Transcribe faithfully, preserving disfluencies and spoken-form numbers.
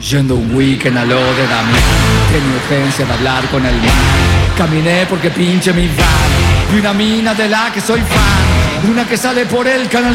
Yendo un weekend a lo de Damián. Tenía urgencia de hablar con el man. Caminé porque pinche mi van. Vi una mina de la que soy fan. Una que sale por el canal